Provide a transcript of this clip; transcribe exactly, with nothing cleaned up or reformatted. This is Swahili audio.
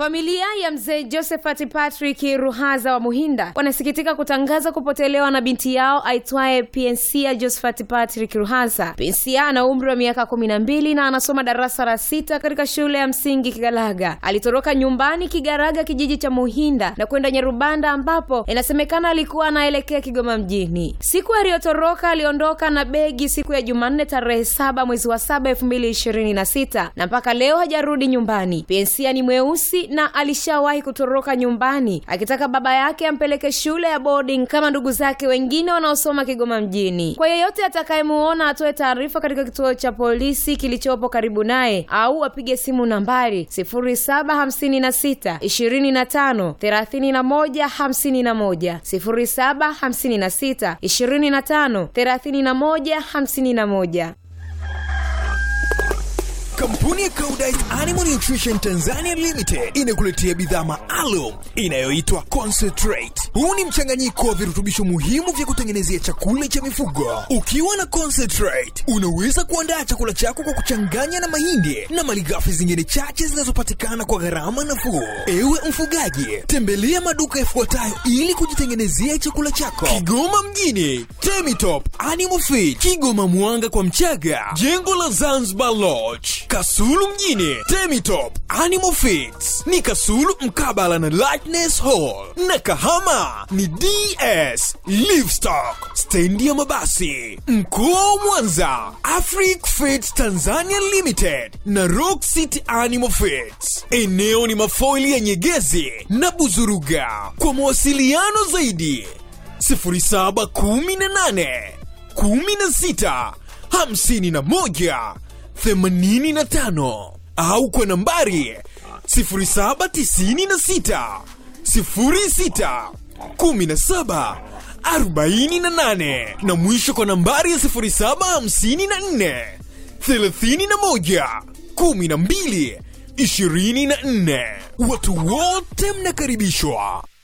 Familia ya mzee Josephat Patrick Ruhaza wa Muhinda wanasikitika kutangaza kupotelewa na binti yao aitwaye Pensia Josephat Patrick Ruhaza. Pensia ana umri wa miaka kumi na mbili na anasoma darasa la sita katika shule ya msingi Kigalaga. Alitoroka nyumbani Kigaraga, kijiji cha Muhinda, na kwenda Nyarubanda ambapo inasemekana alikuwa anaelekea Kigoma mjini. Siku aliyotoroka aliondoka na begi siku ya Jumanne tarehe saba mwezi wa saba elfu mbili ishirini na sita na mpaka leo hajarudi nyumbani. Pensia ni mweusi na alishawahi kutoroka nyumbani akitaka baba yake ampeleke shule ya boarding kama ndugu zake wengine wanaosoma Kigoma mjini. Kwa yeyote atakayemuona atoe taarifa katika kituo cha polisi kilichopo karibu naye au apige simu nambari sifuri saba hamsini sita ishirini na tano thelathini na moja hamsini na moja sifuri saba hamsini sita ishirini na tano thelathini na moja hamsini na moja. Kampuni ya Koudijt Animal Nutrition Tanzania Limited inakuletea bidhaa maalum inayoitwa Concentrate. Huu ni mchanganyiko wa virutubisho muhimu vya kutengenezea chakula cha mifugo. Ukiwa na Concentrate, unaweza kuandaa chakula chako kwa kuchanganya na mahindi na malighafi zingine chache zinazopatikana kwa gharama nafuu. Ewe mfugaji, tembelea maduka yafuatayo ili kujitengenezea chakula chako: Kigoma mjini, Temitop Animal Feed, Kigoma Mwanga kwa Mchaga, jengo la Zanzibar Lodge. Kasulu mjini, Temitop Animal Feeds ni Kasulu mkabala na Lightness Hall, na Kahama ni D S Livestock stendi ya mabasi. Mkoa wa Mwanza, Afric Feeds Tanzania Limited na Rock City Animal Feeds. Eneo ni mafoili ya Nyegezi na Buzuruga. Kwa mawasiliano zaidi sifuri saba kumi na nane kumi na sita hamsini na moja themanini na tano au kwa nambari sifuri saba tisini na sita sifuri sita kumi na saba arobaini na nane na mwisho kwa nambari ya sifuri saba hamsini na nne thelathini na moja kumi na mbili ishirini na nne. Watu wote mnakaribishwa.